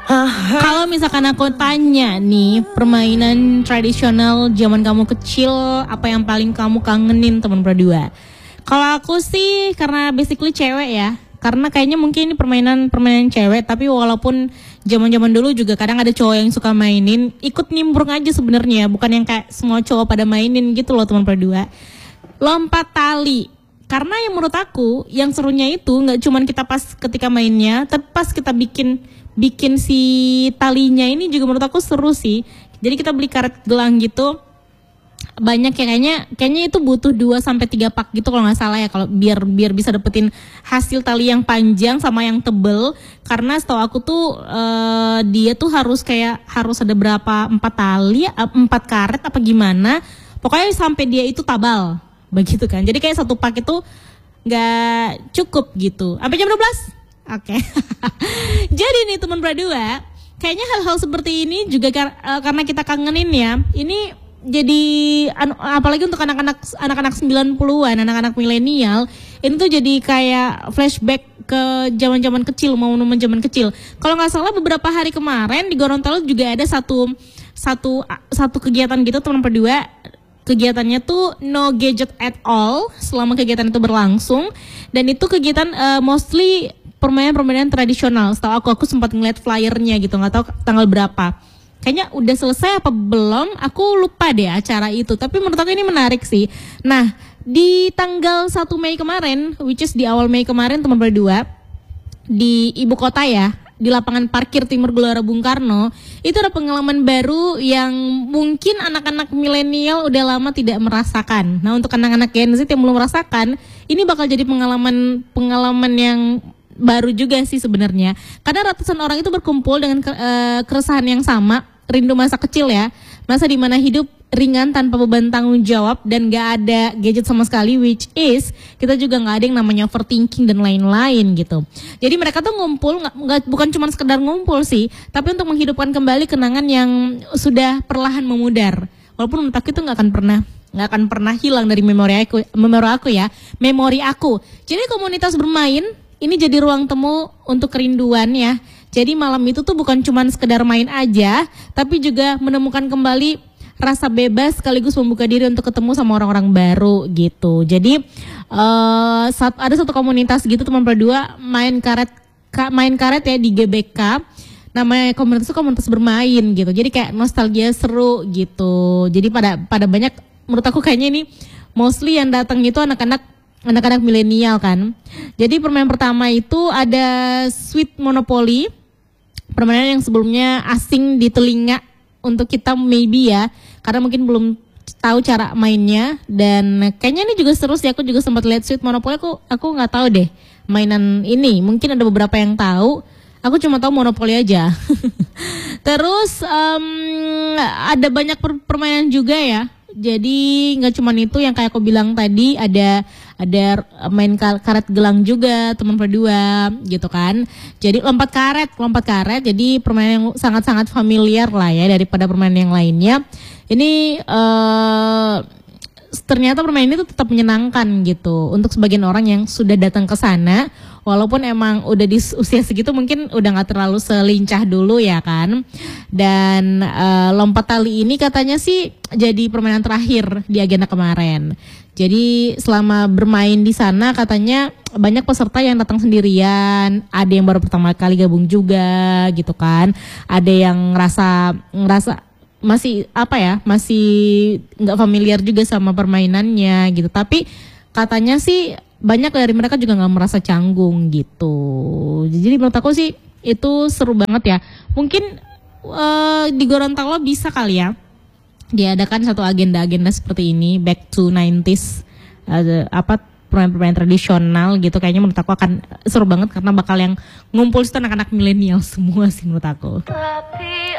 Kalau misalkan aku tanya nih, permainan tradisional zaman kamu kecil, apa yang paling kamu kangenin teman berdua? Kalau aku sih karena basically cewek ya. Karena kayaknya mungkin ini permainan cewek, tapi walaupun zaman-zaman dulu juga kadang ada cowok yang suka mainin, ikut nimbrung aja sebenarnya, bukan yang kayak semua cowok pada mainin gitu loh teman berdua. Lompat tali. Karena yang menurut aku yang serunya itu nggak cuman kita pas ketika mainnya, tapi pas kita bikin si talinya ini juga menurut aku seru sih. Jadi kita beli karet gelang gitu. Banyak ya kayaknya itu butuh 2-3 pak gitu kalau nggak salah ya, kalau biar bisa dapetin hasil tali yang panjang sama yang tebel. Karena setahu aku tuh dia tuh harus ada berapa 4 tali, 4 karet apa gimana. Pokoknya sampai dia itu tabal. Begitu kan. Jadi kayak 1 pak itu nggak cukup gitu. Sampai jam 12. Oke. Jadi nih teman berdua, kayaknya hal-hal seperti ini juga karena kita kangenin ya. Ini jadi apalagi untuk anak-anak 90-an, anak-anak milenial, ini tuh jadi kayak flashback ke zaman-zaman kecil, momen-momen zaman kecil. Kalau nggak salah beberapa hari kemarin di Gorontalo juga ada satu kegiatan gitu teman berdua. Kegiatannya tuh no gadget at all selama kegiatan itu berlangsung, dan itu kegiatan mostly permainan tradisional. Setahu aku sempat ngeliat flyernya gitu, nggak tahu tanggal berapa. Kayaknya udah selesai apa belum, aku lupa deh acara itu. Tapi menurut aku ini menarik sih. Nah, di tanggal 1 Mei kemarin, which is di awal Mei kemarin teman berdua, di ibu kota ya, di lapangan parkir Timur Gelora Bung Karno, itu ada pengalaman baru yang mungkin anak-anak milenial udah lama tidak merasakan. Nah, untuk anak-anak Gen Z yang belum merasakan, ini bakal jadi pengalaman yang baru juga sih sebenarnya. Karena ratusan orang itu berkumpul dengan keresahan yang sama, rindu masa kecil ya, masa dimana hidup ringan tanpa beban tanggung jawab dan gak ada gadget sama sekali, which is kita juga gak ada yang namanya overthinking dan lain-lain gitu. Jadi mereka tuh ngumpul, bukan cuma sekedar ngumpul sih, tapi untuk menghidupkan kembali kenangan yang sudah perlahan memudar. Walaupun menurut aku itu gak akan pernah hilang dari memori aku. Jadi komunitas bermain ini jadi ruang temu untuk kerinduan ya. Jadi malam itu tuh bukan cuma sekedar main aja, tapi juga menemukan kembali rasa bebas sekaligus membuka diri untuk ketemu sama orang-orang baru gitu. Jadi ada satu komunitas gitu teman berdua main karet ya di GBK. Namanya komunitas itu komunitas bermain gitu. Jadi kayak nostalgia seru gitu. Jadi pada banyak, menurut aku kayaknya ini mostly yang datang itu anak-anak milenial kan. Jadi permainan pertama itu ada Sweet Monopoly. Permainan yang sebelumnya asing di telinga untuk kita maybe ya, karena mungkin belum tahu cara mainnya. Dan kayaknya ini juga seru sih, aku juga sempat lihat Sweet Monopoly, aku nggak tahu deh mainan ini. Mungkin ada beberapa yang tahu, aku cuma tahu Monopoly aja. Terus ada banyak permainan juga ya. Jadi nggak cuma itu yang kayak aku bilang tadi, ada main karet gelang juga teman berdua gitu kan. Jadi lompat karet, jadi permainan yang sangat-sangat familiar lah ya daripada permainan yang lainnya. Ini ternyata permainan itu tetap menyenangkan gitu untuk sebagian orang yang sudah datang ke sana, walaupun emang udah di usia segitu mungkin udah nggak terlalu selincah dulu ya kan. Dan lompat tali ini katanya sih jadi permainan terakhir di agenda kemarin. Jadi selama bermain di sana katanya banyak peserta yang datang sendirian, ada yang baru pertama kali gabung juga gitu kan, ada yang ngerasa masih nggak familiar juga sama permainannya gitu. Tapi katanya sih banyak dari mereka juga nggak merasa canggung gitu. Jadi menurut aku sih itu seru banget ya. Mungkin di Gorontalo bisa kali ya diadakan satu agenda-agenda seperti ini, back to 90s, permainan tradisional gitu. Kayaknya menurut aku akan seru banget karena bakal yang ngumpul itu anak-anak milenial semua sih menurut aku.